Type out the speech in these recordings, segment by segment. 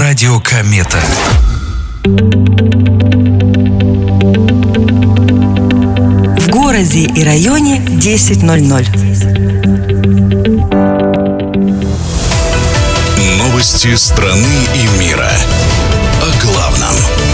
Радио Комета. В городе и районе 10:00. Новости страны и мира. О главном.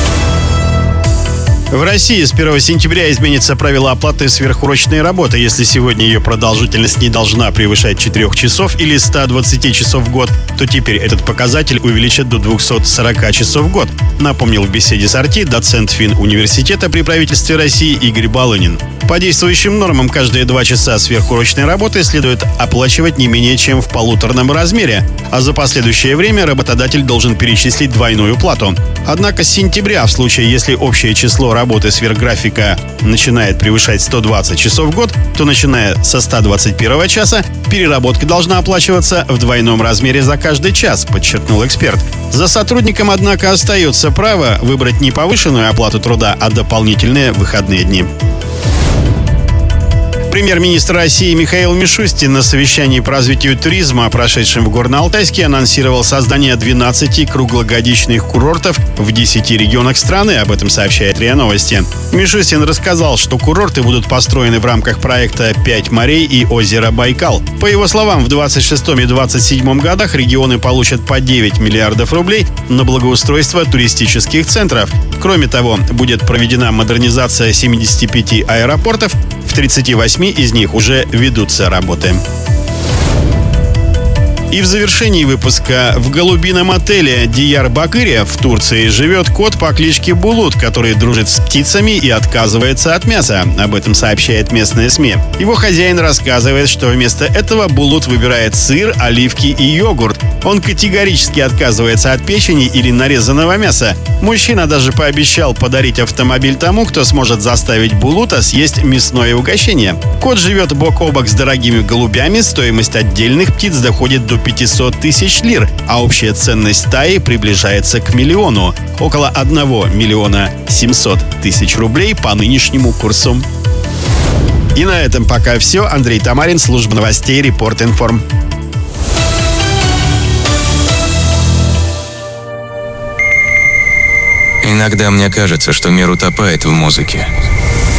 В России с 1 сентября изменится правило оплаты сверхурочной работы. Если сегодня ее продолжительность не должна превышать 4 часов или 120 часов в год, то теперь этот показатель увеличат до 240 часов в год, напомнил в беседе с RT доцент Финуниверситета при правительстве России Игорь Балынин. По действующим нормам, каждые 2 часа сверхурочной работы следует оплачивать не менее чем в полуторном размере, а за последующее время работодатель должен перечислить двойную плату. Однако с сентября, в случае, если общее число работы сверхграфика начинает превышать 120 часов в год, то начиная со 121 часа переработка должна оплачиваться в двойном размере за каждый час, подчеркнул эксперт. За сотрудником, однако, остается право выбрать не повышенную оплату труда, а дополнительные выходные дни. Премьер-министр России Михаил Мишустин на совещании по развитию туризма, прошедшем в Горно-Алтайске, анонсировал создание 12 круглогодичных курортов в 10 регионах страны. Об этом сообщает РИА Новости. Мишустин рассказал, что курорты будут построены в рамках проекта «5 морей и озеро Байкал». По его словам, в 26 и 27 годах регионы получат по 9 миллиардов рублей на благоустройство туристических центров. Кроме того, будет проведена модернизация 75 аэропортов, в 38 из них уже ведутся работы. И в завершении выпуска: в голубином отеле Диярбакыре в Турции живет кот по кличке Булут, который дружит с птицами и отказывается от мяса. Об этом сообщает местные СМИ. Его хозяин рассказывает, что вместо этого Булут выбирает сыр, оливки и йогурт. Он категорически отказывается от печени или нарезанного мяса. Мужчина даже пообещал подарить автомобиль тому, кто сможет заставить Булута съесть мясное угощение. Кот живет бок о бок с дорогими голубями, стоимость отдельных птиц доходит до 500 тысяч лир, а общая ценность стаи приближается к миллиону. Около 1 миллиона 700 тысяч рублей по нынешнему курсу. И на этом пока все. Андрей Тамарин, служба новостей Репорт Информ. Иногда мне кажется, что мир утопает в музыке.